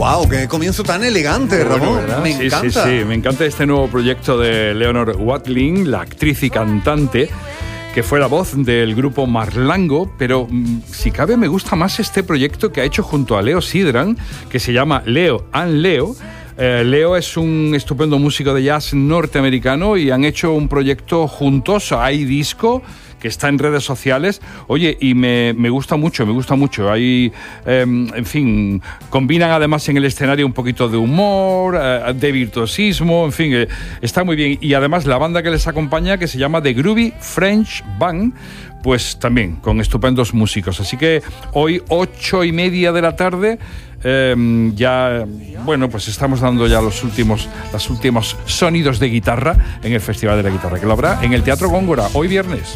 ¡Wow! ¡Qué comienzo tan elegante, Ramón! Bueno, me encanta. Sí, me encanta este nuevo proyecto de Leonor Watling, la actriz y cantante, que fue la voz del grupo Marlango, pero si cabe me gusta más este proyecto que ha hecho junto a Leo Sidran, que se llama Leo and Leo. Leo es un estupendo músico de jazz norteamericano y han hecho un proyecto juntos. Hay disco que está en redes sociales. Oye, y me gusta mucho. Hay, en fin, combinan además en el escenario un poquito de humor, de virtuosismo, en fin, está muy bien. Y además la banda que les acompaña, que se llama The Groovy French Band, pues también con estupendos músicos. Así que hoy, 8:30 de la tarde, ya, bueno, pues estamos dando ya los últimos sonidos de guitarra en el Festival de la Guitarra, que lo habrá en el Teatro Góngora, hoy viernes.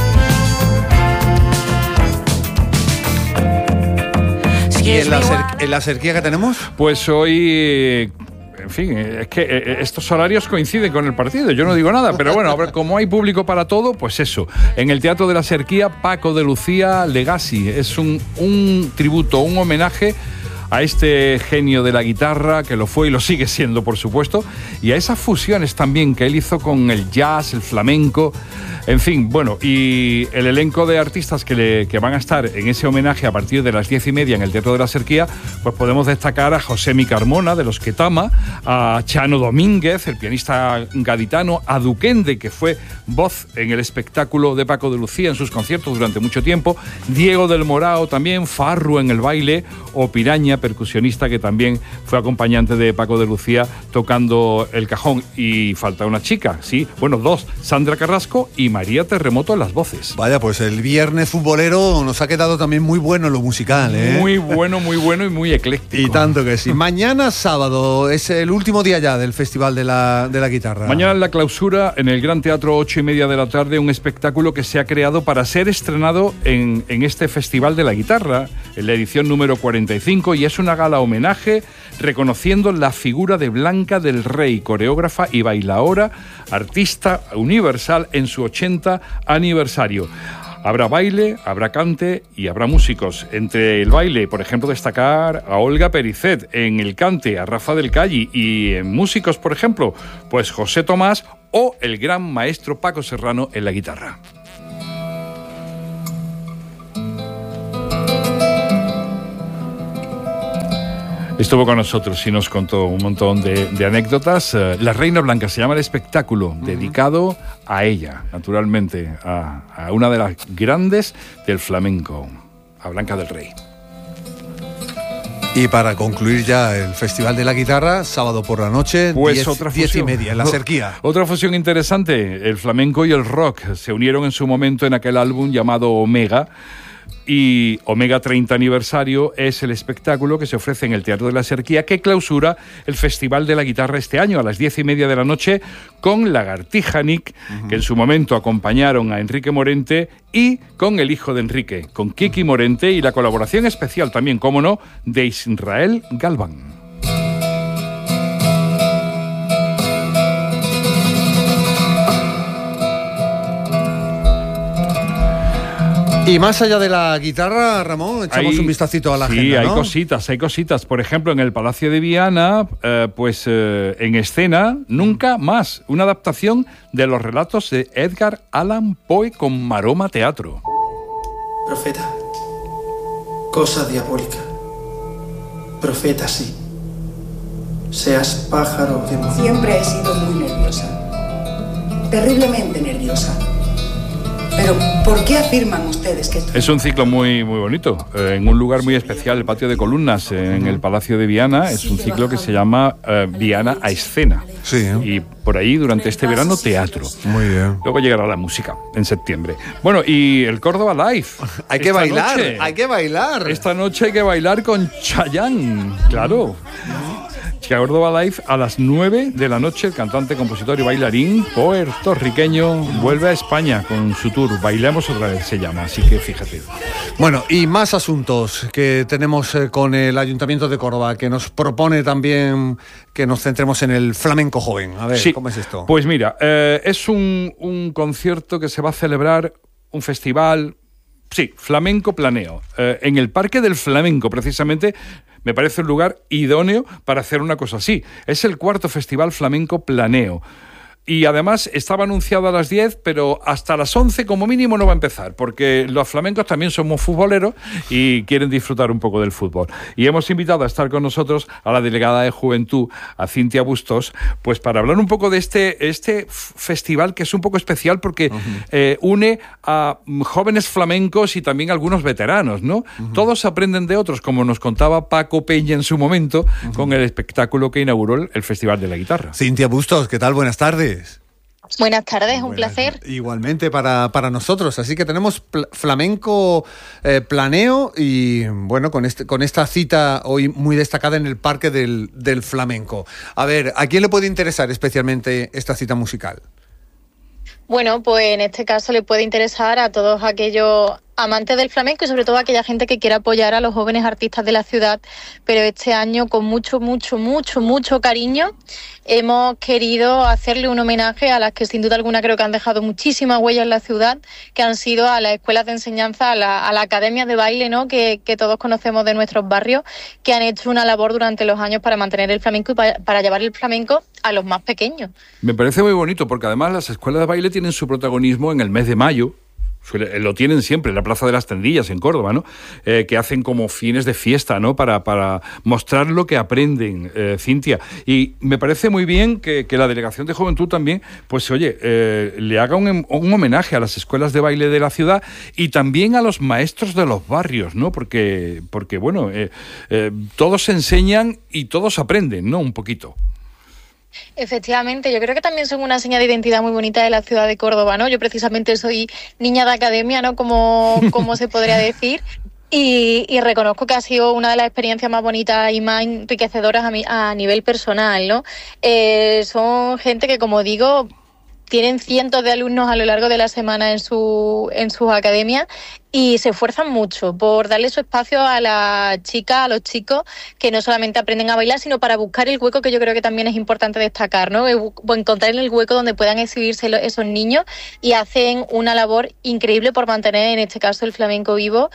¿Y en la cerquía que tenemos? Pues hoy... En fin, es que estos horarios coinciden con el partido, yo no digo nada, pero bueno, a ver, como hay público para todo, pues eso. En el Teatro de la Serquía, Paco de Lucía Legacy. Es un tributo, un homenaje a este genio de la guitarra, que lo fue y lo sigue siendo, por supuesto, y a esas fusiones también que él hizo con el jazz, el flamenco, en fin, bueno, y el elenco de artistas que van a estar en ese homenaje a partir de las 10:30 en el Teatro de la Serquía, pues podemos destacar a Josemi Carmona, de Los Ketama, a Chano Domínguez, el pianista gaditano, a Duquende, que fue voz en el espectáculo de Paco de Lucía en sus conciertos durante mucho tiempo, Diego del Morao también, Farru en el baile, o Piraña, percusionista, que también fue acompañante de Paco de Lucía tocando el cajón. Y falta una chica, sí, bueno, dos, Sandra Carrasco y María Terremoto en las voces. Vaya, pues el viernes futbolero nos ha quedado también muy bueno en lo musical, ¿eh? Muy bueno y muy ecléctico. Y tanto que sí. Mañana sábado es el último día ya del Festival de la Guitarra. Mañana en la clausura, en el Gran Teatro, 8:30 de la tarde, un espectáculo que se ha creado para ser estrenado en este Festival de la Guitarra, en la edición número 45, y es una gala homenaje reconociendo la figura de Blanca del Rey, coreógrafa y bailaora, artista universal en su 80 aniversario. Habrá baile, habrá cante y habrá músicos. Entre el baile, por ejemplo, destacar a Olga Pericet, en el cante a Rafa del Calle, y en músicos, por ejemplo, pues José Tomás o el gran maestro Paco Serrano en la guitarra. Estuvo con nosotros y nos contó un montón de anécdotas. La Reina Blanca se llama el espectáculo, dedicado a ella, naturalmente, a una de las grandes del flamenco, a Blanca del Rey. Y para concluir ya el Festival de la Guitarra, sábado por la noche, pues 10:30, en la Serquía. Otra fusión interesante, el flamenco y el rock se unieron en su momento en aquel álbum llamado Omega. Y Omega 30 aniversario es el espectáculo que se ofrece en el Teatro de la Serquía, que clausura el Festival de la Guitarra este año a las 10:30 de la noche con Lagartija Nick, que en su momento acompañaron a Enrique Morente, y con el hijo de Enrique, con Kiki Morente, y la colaboración especial también, cómo no, de Israel Galván. Y más allá de la guitarra, Ramón, echamos un vistacito a la agenda, ¿no? Sí, hay cositas. Por ejemplo, en el Palacio de Viana, en escena, Nunca Más, una adaptación de los relatos de Edgar Allan Poe con Maroma Teatro. Profeta, cosa diabólica. Profeta, sí. Seas pájaro de mono. Siempre he sido muy nerviosa. Terriblemente nerviosa. Pero, ¿por qué afirman ustedes que esto... Es un ciclo muy bonito, en un lugar muy especial, el Patio de Columnas, en el Palacio de Viana. Es un ciclo que se llama Viana a Escena. Sí. Y por ahí, durante este verano, teatro. Muy bien. Luego llegará la música, en septiembre. Bueno, y el Córdoba Live. Hay que bailar. Esta noche hay que bailar con Chayanne, claro. Córdoba Live a las 9 de la noche. El cantante, compositor y bailarín puertorriqueño vuelve a España con su tour Bailemos otra vez, se llama, así que fíjate. Bueno, y más asuntos que tenemos con el Ayuntamiento de Córdoba, que nos propone también que nos centremos en el flamenco joven. A ver, sí. ¿Cómo es esto? Pues mira, es un concierto que se va a celebrar, un festival, Sí, Flamenco Planeo. En el Parque del Flamenco, precisamente, me parece un lugar idóneo para hacer una cosa así. Es el 4º Festival Flamenco Planeo. Y además estaba anunciado a las 10, pero hasta las 11 como mínimo no va a empezar, porque los flamencos también somos futboleros y quieren disfrutar un poco del fútbol. Y hemos invitado a estar con nosotros a la delegada de Juventud, a Cintia Bustos, pues para hablar un poco de este festival que es un poco especial porque une a jóvenes flamencos y también algunos veteranos, ¿no? Todos aprenden de otros, como nos contaba Paco Peña en su momento, con el espectáculo que inauguró el Festival de la Guitarra. Cintia Bustos, ¿qué tal? Buenas tardes. Buenas tardes, un placer. Igualmente para nosotros, así que tenemos Flamenco Planeo y bueno, con esta cita hoy muy destacada en el Parque del Flamenco. A ver, ¿a quién le puede interesar especialmente esta cita musical? Bueno, pues en este caso le puede interesar a todos aquellos amantes del flamenco y sobre todo a aquella gente que quiera apoyar a los jóvenes artistas de la ciudad, pero este año con mucho cariño hemos querido hacerle un homenaje a las que sin duda alguna creo que han dejado muchísimas huellas en la ciudad, que han sido a las escuelas de enseñanza, a la academia de baile, ¿no? que todos conocemos de nuestros barrios, que han hecho una labor durante los años para mantener el flamenco y para llevar el flamenco a los más pequeños. Me parece muy bonito porque además las escuelas de baile tienen su protagonismo en el mes de mayo. Lo tienen siempre en la Plaza de las Tendillas en Córdoba, ¿no? Que hacen como fines de fiesta, ¿no? Para mostrar lo que aprenden, Cintia. Y me parece muy bien que la Delegación de Juventud también, pues oye, le haga un homenaje a las escuelas de baile de la ciudad y también a los maestros de los barrios, ¿no? Porque bueno, todos enseñan y todos aprenden, ¿no? Un poquito. Efectivamente, yo creo que también son una señal de identidad muy bonita de la ciudad de Córdoba, ¿no? Yo precisamente soy niña de academia, ¿no? Como se podría decir. Y reconozco que ha sido una de las experiencias más bonitas y más enriquecedoras a nivel personal, ¿no? Son gente que, como digo, tienen cientos de alumnos a lo largo de la semana en sus academias y se esfuerzan mucho por darle su espacio a las chicas, a los chicos, que no solamente aprenden a bailar, sino para buscar el hueco, que yo creo que también es importante destacar, ¿no? Encontrar el hueco donde puedan exhibirse esos niños, y hacen una labor increíble por mantener, en este caso, el flamenco vivo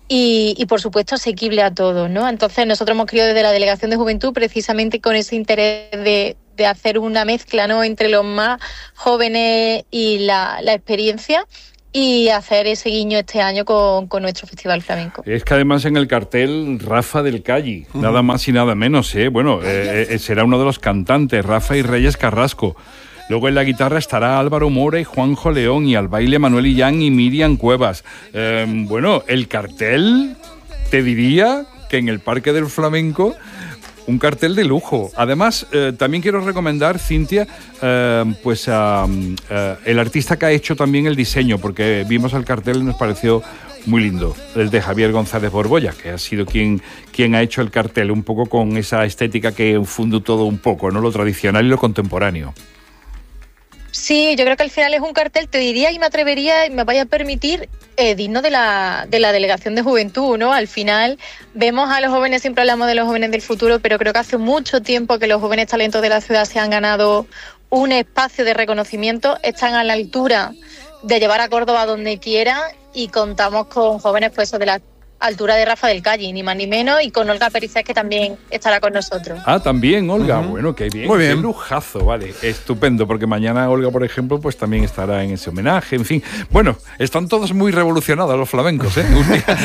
y por supuesto, asequible a todos, ¿no? Entonces, nosotros hemos querido desde la Delegación de Juventud, precisamente con ese interés de hacer una mezcla, ¿no? Entre los más jóvenes y la experiencia, y hacer ese guiño este año con nuestro Festival Flamenco. Es que además en el cartel Rafa del Calle, nada más y nada menos, ¿eh? Bueno, será uno de los cantantes, Rafa y Reyes Carrasco. Luego en la guitarra estará Álvaro Mora y Juanjo León, y al baile Manuel Illán y Miriam Cuevas. Bueno, el cartel, te diría que en el Parque del Flamenco, un cartel de lujo. Además, también quiero recomendar, Cintia, pues el artista que ha hecho también el diseño, porque vimos el cartel y nos pareció muy lindo, el de Javier González Borbolla, que ha sido quien ha hecho el cartel, un poco con esa estética que funde todo un poco, ¿no? Lo tradicional y lo contemporáneo. Sí, yo creo que al final es un cartel, te diría, y me atrevería, y me vaya a permitir, digno de la Delegación de Juventud, ¿no? Al final vemos a los jóvenes, siempre hablamos de los jóvenes del futuro, pero creo que hace mucho tiempo que los jóvenes talentos de la ciudad se han ganado un espacio de reconocimiento, están a la altura de llevar a Córdoba donde quiera, y contamos con jóvenes pues de la altura de Rafa del Calle, ni más ni menos, y con Olga Pericés, que también estará con nosotros. Ah, también Olga, bueno, qué bien. Muy bien. Qué lujazo, vale, estupendo, porque mañana Olga, por ejemplo, pues también estará en ese homenaje, en fin. Bueno, están todos muy revolucionados los flamencos, ¿eh?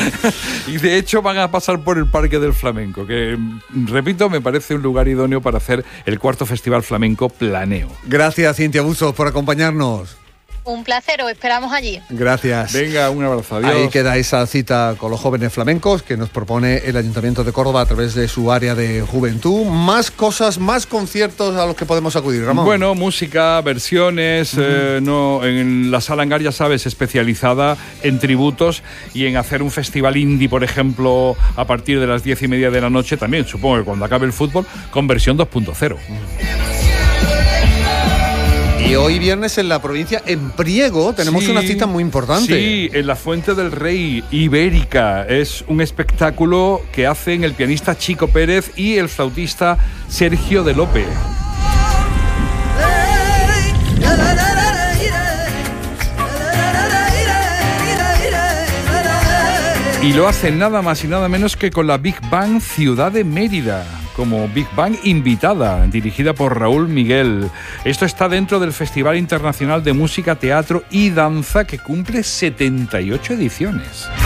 Y de hecho van a pasar por el Parque del Flamenco, que, repito, me parece un lugar idóneo para hacer el 4º Festival Flamenco Planeo. Gracias, Cintia Bustos, por acompañarnos. Un placer, os esperamos allí. Gracias. Venga, un abrazo, adiós. Ahí queda esa cita con los jóvenes flamencos que nos propone el Ayuntamiento de Córdoba a través de su área de juventud. Más cosas, más conciertos a los que podemos acudir, Ramón. Bueno, música, versiones, no, en la Sala Hangar, ya sabes, especializada en tributos y en hacer un festival indie, por ejemplo, a partir de las 10:30 de la noche, también, supongo que cuando acabe el fútbol, con versión 2.0. Y hoy viernes en la provincia, en Priego, tenemos una cita muy importante. Sí, en la Fuente del Rey Ibérica. Es un espectáculo que hacen el pianista Chico Pérez y el flautista Sergio de Lope. Y lo hacen nada más y nada menos que con la Big Bang Ciudad de Mérida, como Big Bang invitada, dirigida por Raúl Miguel. Esto está dentro del Festival Internacional de Música, Teatro y Danza, que cumple 78 ediciones.